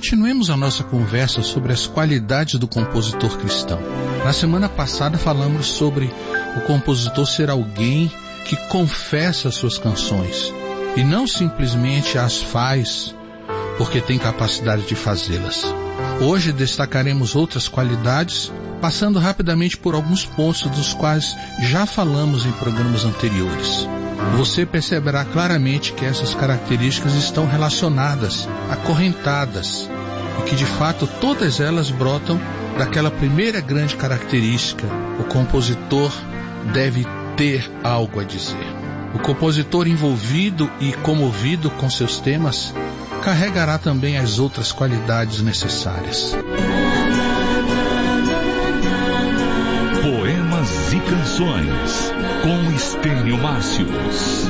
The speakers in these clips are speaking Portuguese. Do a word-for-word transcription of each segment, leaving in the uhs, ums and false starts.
Continuemos a nossa conversa sobre as qualidades do compositor cristão. Na semana passada falamos sobre o compositor ser alguém que confessa suas canções e não simplesmente as faz porque tem capacidade de fazê-las. Hoje destacaremos outras qualidades, passando rapidamente por alguns pontos dos quais já falamos em programas anteriores. Você perceberá claramente que essas características estão relacionadas, acorrentadas, e que de fato todas elas brotam daquela primeira grande característica: o compositor deve ter algo a dizer. O compositor envolvido e comovido com seus temas carregará também as outras qualidades necessárias. Poemas e canções com Estênio Márcios.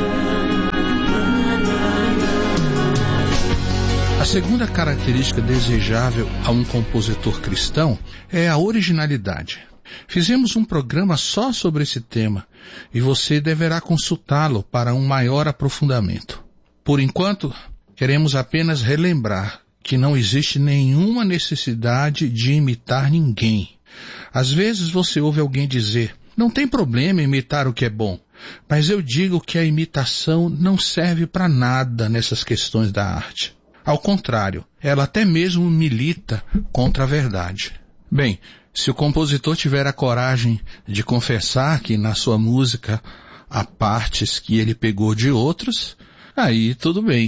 A segunda característica desejável a um compositor cristão é a originalidade. Fizemos um programa só sobre esse tema e você deverá consultá-lo para um maior aprofundamento. Por enquanto, queremos apenas relembrar que não existe nenhuma necessidade de imitar ninguém. Às vezes você ouve alguém dizer: não tem problema imitar o que é bom, mas eu digo que a imitação não serve para nada nessas questões da arte. Ao contrário, ela até mesmo milita contra a verdade. Bem, se o compositor tiver a coragem de confessar que na sua música há partes que ele pegou de outros, aí tudo bem.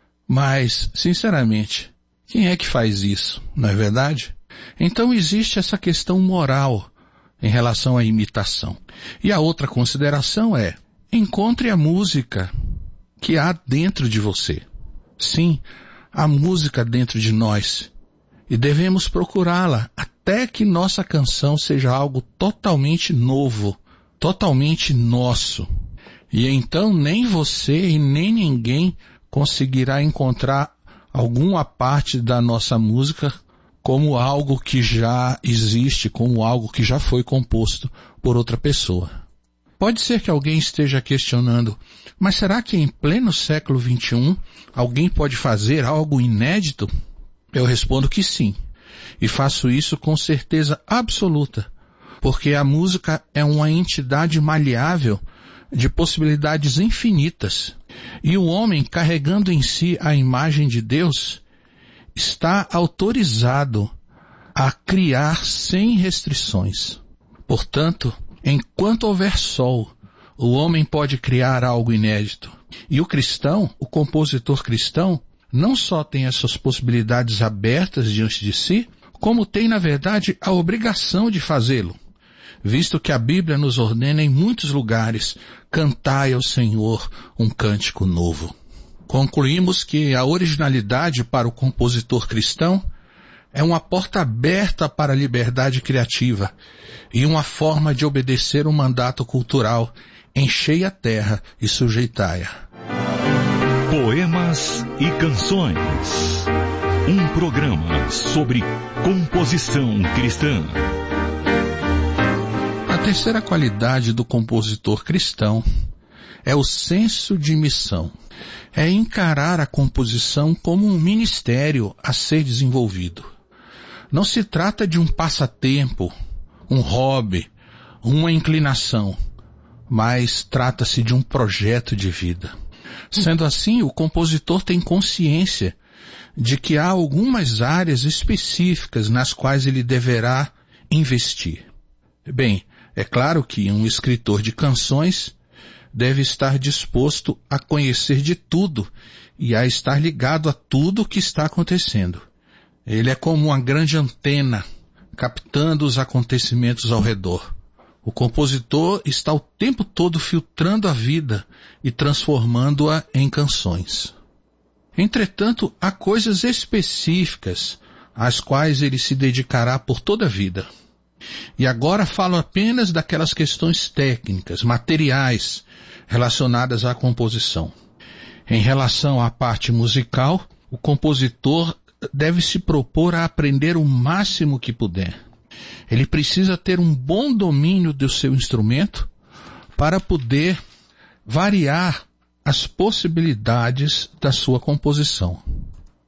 Mas, sinceramente, quem é que faz isso, não é verdade? Então existe essa questão moral em relação à imitação. E a outra consideração é: encontre a música que há dentro de você. Sim, há música dentro de nós. E devemos procurá-la até que nossa canção seja algo totalmente novo, totalmente nosso. E então nem você e nem ninguém conseguirá encontrar alguma parte da nossa música como algo que já existe, como algo que já foi composto por outra pessoa. Pode ser que alguém esteja questionando: mas será que em pleno século vinte e um alguém pode fazer algo inédito? Eu respondo que sim, e faço isso com certeza absoluta, porque a música é uma entidade maleável de possibilidades infinitas, e o homem, carregando em si a imagem de Deus, está autorizado a criar sem restrições. Portanto, enquanto houver sol, o homem pode criar algo inédito. E o cristão, o compositor cristão, não só tem essas possibilidades abertas diante de si, como tem, na verdade, a obrigação de fazê-lo, visto que a Bíblia nos ordena em muitos lugares: cantai ao Senhor um cântico novo. Concluímos que a originalidade para o compositor cristão é uma porta aberta para a liberdade criativa e uma forma de obedecer um mandato cultural: enchei a terra e sujeitai-a. Poemas e canções. Um programa sobre composição cristã. A terceira qualidade do compositor cristão é o senso de missão. É encarar a composição como um ministério a ser desenvolvido. Não se trata de um passatempo, um hobby, uma inclinação, mas trata-se de um projeto de vida. Sendo assim, o compositor tem consciência de que há algumas áreas específicas nas quais ele deverá investir. Bem, é claro que um escritor de canções deve estar disposto a conhecer de tudo e a estar ligado a tudo o que está acontecendo. Ele é como uma grande antena, captando os acontecimentos ao redor. O compositor está o tempo todo filtrando a vida e transformando-a em canções. Entretanto, há coisas específicas às quais ele se dedicará por toda a vida. E agora falo apenas daquelas questões técnicas, materiais, relacionadas à composição. Em relação à parte musical, o compositor deve se propor a aprender o máximo que puder. Ele precisa ter um bom domínio do seu instrumento para poder variar as possibilidades da sua composição.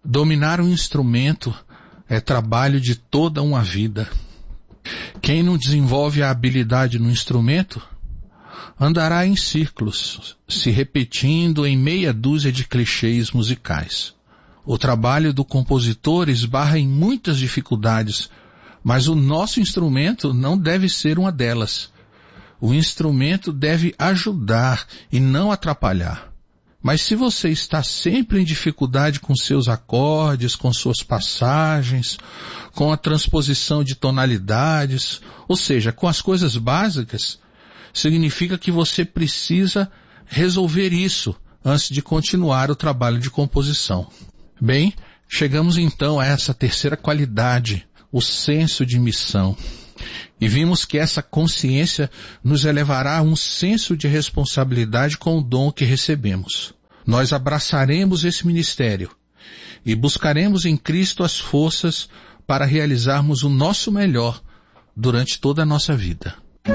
Dominar um instrumento é trabalho de toda uma vida. Quem não desenvolve a habilidade no instrumento andará em círculos, se repetindo em meia dúzia de clichês musicais. O trabalho do compositor esbarra em muitas dificuldades, mas o nosso instrumento não deve ser uma delas. O instrumento deve ajudar e não atrapalhar. Mas se você está sempre em dificuldade com seus acordes, com suas passagens, com a transposição de tonalidades, ou seja, com as coisas básicas, significa que você precisa resolver isso antes de continuar o trabalho de composição. Bem, chegamos então a essa terceira qualidade, o senso de missão. E vimos que essa consciência nos elevará a um senso de responsabilidade com o dom que recebemos. Nós abraçaremos esse ministério e buscaremos em Cristo as forças para realizarmos o nosso melhor durante toda a nossa vida.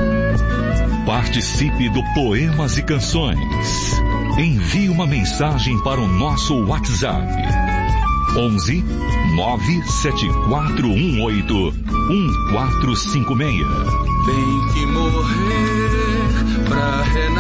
Participe do Poemas e Canções. Envie uma mensagem para o nosso WhatsApp. onze nove sete quatro um oito um quatro cinco seis. Tem que morrer pra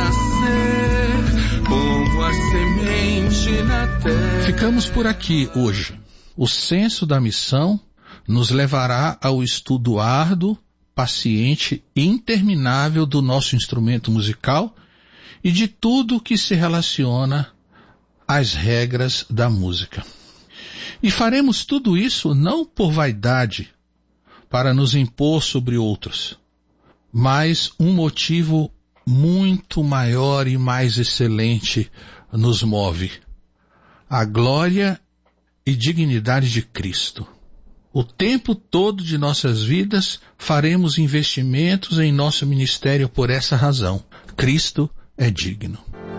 renascer como a semente na terra. Ficamos por aqui hoje. O senso da missão nos levará ao estudo árduo, paciente e interminável do nosso instrumento musical e de tudo que se relaciona às regras da música. E faremos tudo isso não por vaidade, para nos impor sobre outros, mas um motivo muito maior e mais excelente nos move: a glória e dignidade de Cristo. O tempo todo de nossas vidas faremos investimentos em nosso ministério por essa razão. Cristo é digno.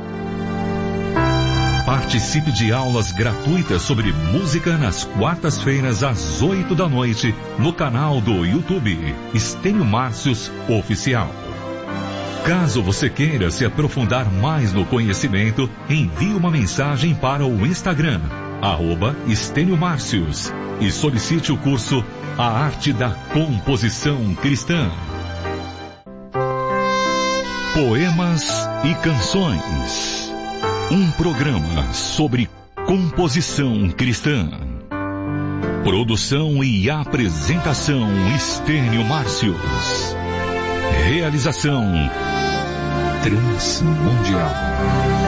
Participe de aulas gratuitas sobre música nas quartas-feiras às oito da noite no canal do YouTube Estênio Márcios Oficial. Caso você queira se aprofundar mais no conhecimento, envie uma mensagem para o Instagram, arroba Estênio Márcios, e solicite o curso A Arte da Composição Cristã. Poemas e Canções. Um programa sobre composição cristã. Produção e apresentação Estênio Márcios. Realização Transmundial.